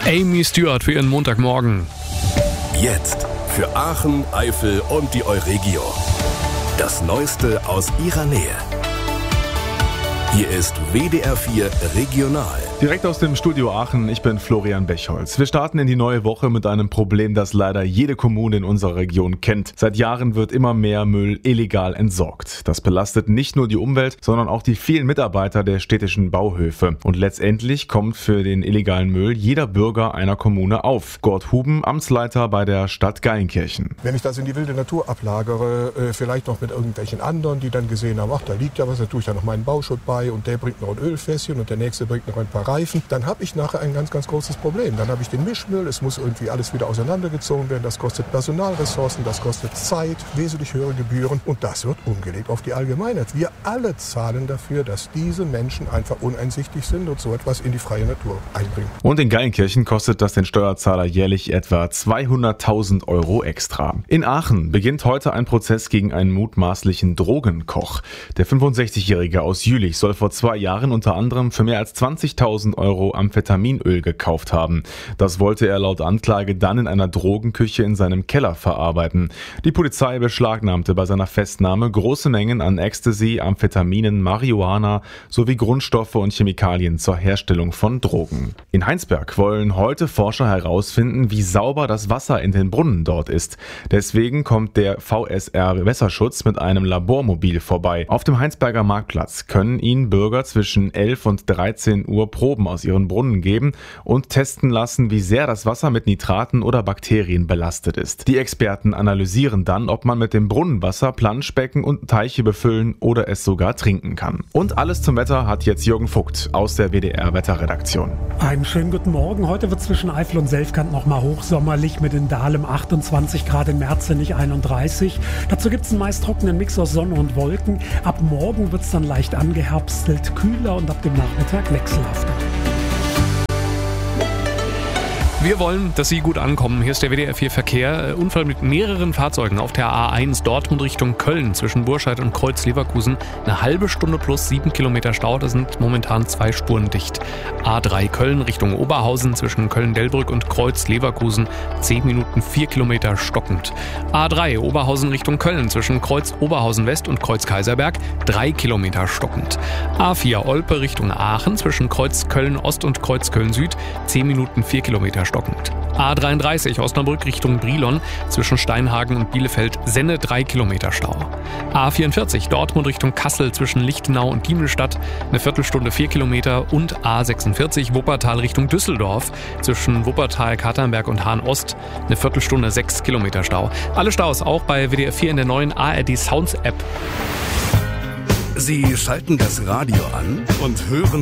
Amy Stewart für ihren Montagmorgen. Jetzt für Aachen, Eifel und die Euregio. Das Neueste aus ihrer Nähe. Hier ist WDR 4 Regional. Direkt aus dem Studio Aachen, ich bin Florian Bechholz. Wir starten in die neue Woche mit einem Problem, das leider jede Kommune in unserer Region kennt. Seit Jahren wird immer mehr Müll illegal entsorgt. Das belastet nicht nur die Umwelt, sondern auch die vielen Mitarbeiter der städtischen Bauhöfe. Und letztendlich kommt für den illegalen Müll jeder Bürger einer Kommune auf. Gord Huben, Amtsleiter bei der Stadt Geilenkirchen. Wenn ich das in die wilde Natur ablagere, vielleicht noch mit irgendwelchen anderen, die dann gesehen haben, ach, da liegt ja was, da tue ich ja noch meinen Bauschutt bei und der bringt noch ein Ölfässchen und der nächste bringt noch ein paar Reifen, dann habe ich nachher ein ganz, ganz großes Problem. Dann habe ich den Mischmüll, es muss irgendwie alles wieder auseinandergezogen werden, das kostet Personalressourcen, das kostet Zeit, wesentlich höhere Gebühren und das wird umgelegt auf die Allgemeinheit. Wir alle zahlen dafür, dass diese Menschen einfach uneinsichtig sind und so etwas in die freie Natur einbringen. Und in Geilenkirchen kostet das den Steuerzahler jährlich etwa 200.000 Euro extra. In Aachen beginnt heute ein Prozess gegen einen mutmaßlichen Drogenkoch. Der 65-Jährige aus Jülich soll vor 2 Jahren unter anderem für mehr als 20.000 Euro Amphetaminöl gekauft haben. Das wollte er laut Anklage dann in einer Drogenküche in seinem Keller verarbeiten. Die Polizei beschlagnahmte bei seiner Festnahme große Mengen an Ecstasy, Amphetaminen, Marihuana sowie Grundstoffe und Chemikalien zur Herstellung von Drogen. In Heinsberg wollen heute Forscher herausfinden, wie sauber das Wasser in den Brunnen dort ist. Deswegen kommt der VSR Wässerschutz mit einem Labormobil vorbei. Auf dem Heinsberger Marktplatz können Ihnen Bürger zwischen 11 und 13 Uhr Proben aus ihren Brunnen geben und testen lassen, wie sehr das Wasser mit Nitraten oder Bakterien belastet ist. Die Experten analysieren dann, ob man mit dem Brunnenwasser Planschbecken und Teiche befüllen oder es sogar trinken kann. Und alles zum Wetter hat jetzt Jürgen Vogt aus der WDR-Wetterredaktion. Einen schönen guten Morgen. Heute wird zwischen Eifel und Selfkant nochmal hochsommerlich mit in Dahlem 28 Grad, in Merzenich 31. Dazu gibt es einen meist trockenen Mix aus Sonne und Wolken. Ab morgen wird es dann leicht angeherbstelt, kühler und ab dem Nachmittag wechselhafter. Wir wollen, dass Sie gut ankommen. Hier ist der WDR 4 Verkehr. Unfall mit mehreren Fahrzeugen auf der A1 Dortmund Richtung Köln zwischen Burscheid und Kreuz-Leverkusen. Eine halbe Stunde plus 7 Kilometer Stau. Da sind momentan 2 Spuren dicht. A3 Köln Richtung Oberhausen zwischen Köln-Delbrück und Kreuz-Leverkusen. 10 Minuten 4 Kilometer stockend. A3 Oberhausen Richtung Köln zwischen Kreuz-Oberhausen West und Kreuz-Kaiserberg. 3 Kilometer stockend. A4 Olpe Richtung Aachen zwischen Kreuz-Köln Ost und Kreuz-Köln Süd. 10 Minuten 4 Kilometer stockend. A33 Osnabrück Richtung Brilon zwischen Steinhagen und Bielefeld-Senne 3 Kilometer Stau. A44 Dortmund Richtung Kassel zwischen Lichtenau und Diemelsstadt eine Viertelstunde 4 Kilometer und A46 Wuppertal Richtung Düsseldorf zwischen Wuppertal, Katernberg und Hahn-Ost eine Viertelstunde 6 Kilometer Stau. Alle Staus auch bei WDR 4 in der neuen ARD Sounds App. Sie schalten das Radio an und hören